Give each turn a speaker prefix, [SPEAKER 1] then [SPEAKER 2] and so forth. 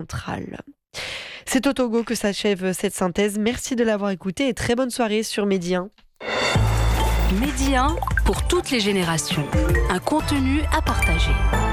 [SPEAKER 1] centrale. C'est au Togo que s'achève cette synthèse. Merci de l'avoir écouté et très bonne soirée sur Midi 1.
[SPEAKER 2] Midi 1 pour toutes les générations. Un contenu à partager.